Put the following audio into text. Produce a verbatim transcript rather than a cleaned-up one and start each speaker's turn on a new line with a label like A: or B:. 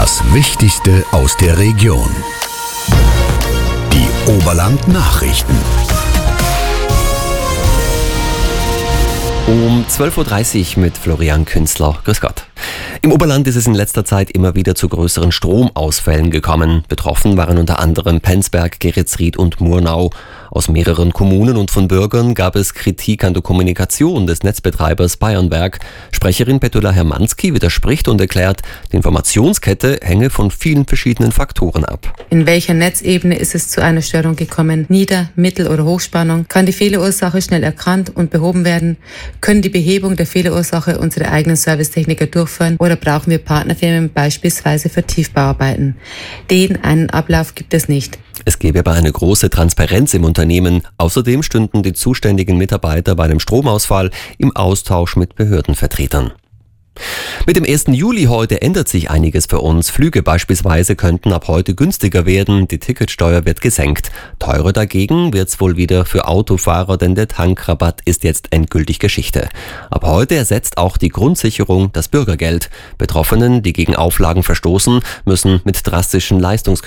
A: Das Wichtigste aus der Region. Die Oberland-Nachrichten.
B: Um zwölf Uhr dreißig mit Florian Künzler. Grüß Gott. Im Oberland ist es in letzter Zeit immer wieder zu größeren Stromausfällen gekommen. Betroffen waren unter anderem Penzberg, Geretsried und Murnau. Aus mehreren Kommunen und von Bürgern gab es Kritik an der Kommunikation des Netzbetreibers Bayernwerk. Sprecherin Petula Hermanski widerspricht und erklärt, die Informationskette hänge von vielen verschiedenen Faktoren ab.
C: In welcher Netzebene ist es zu einer Störung gekommen? Nieder-, Mittel- oder Hochspannung? Kann die Fehlerursache schnell erkannt und behoben werden? Können die Behebung der Fehlerursache unsere eigenen Servicetechniker durchführen oder brauchen wir Partnerfirmen beispielsweise für Tiefbauarbeiten? Den einen Ablauf gibt es nicht.
B: Es gäbe aber eine große Transparenz im Unternehmen. Außerdem stünden die zuständigen Mitarbeiter bei einem Stromausfall im Austausch mit Behördenvertretern. Mit dem ersten Juli heute ändert sich einiges für uns. Flüge beispielsweise könnten ab heute günstiger werden, die Ticketsteuer wird gesenkt. Teurer dagegen wird's wohl wieder für Autofahrer, denn der Tankrabatt ist jetzt endgültig Geschichte. Ab heute ersetzt auch die Grundsicherung das Bürgergeld. Betroffenen, die gegen Auflagen verstoßen, müssen mit drastischen Leistungskürzungen